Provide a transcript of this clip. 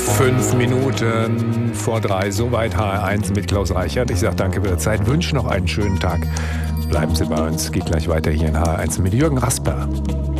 5 Minuten vor 3, soweit HR1 mit Klaus Reichert. Ich sage danke für Ihre Zeit, wünsche noch einen schönen Tag. Bleiben Sie bei uns, geht gleich weiter hier in HR1 mit Jürgen Rasper.